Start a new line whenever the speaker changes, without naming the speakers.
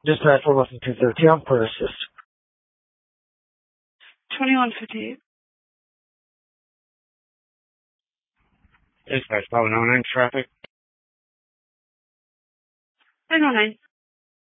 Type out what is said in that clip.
Dispatch 41213 on Quarter Assist.
2158.
Dispatch 509 traffic.
909.